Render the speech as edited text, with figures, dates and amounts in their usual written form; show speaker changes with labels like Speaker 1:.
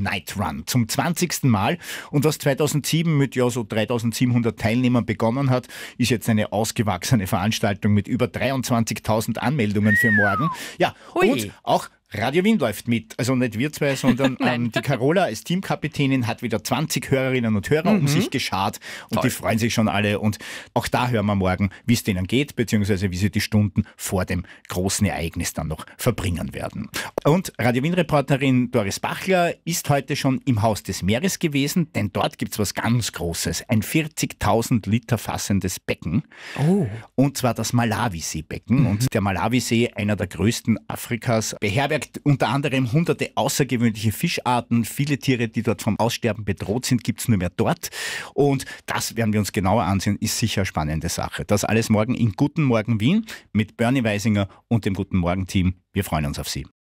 Speaker 1: Night Run zum 20. Mal. Und was 2007 mit so 3700 Teilnehmern begonnen hat, ist jetzt eine ausgewachsene Veranstaltung mit über 23.000 Anmeldungen für morgen. Ja,
Speaker 2: Hui.
Speaker 1: und auch Radio Wien läuft mit. Also nicht wir zwei, sondern die Carola als Teamkapitänin hat wieder 20 Hörerinnen und Hörer um sich geschart und
Speaker 2: Toll.
Speaker 1: die freuen sich schon alle. Und auch da hören wir morgen, wie es denen geht, beziehungsweise wie sie die Stunden vor dem großen Ereignis dann noch verbringen werden. Und Radio Wien-Reporterin Doris Bachler ist heute schon im Haus des Meeres gewesen, denn dort gibt's was ganz Großes. Ein 40.000 Liter fassendes Becken.
Speaker 2: Oh.
Speaker 1: Und zwar das Malawisee-Becken. Und der Malawisee, einer der größten Afrikas, beherbergt unter anderem hunderte außergewöhnliche Fischarten. Viele Tiere, die dort vom Aussterben bedroht sind, gibt's nur mehr dort. Und das werden wir uns genauer ansehen, ist sicher eine spannende Sache. Das alles morgen in Guten Morgen Wien mit Bernie Weisinger und dem Guten Morgen Team. Wir freuen uns auf Sie.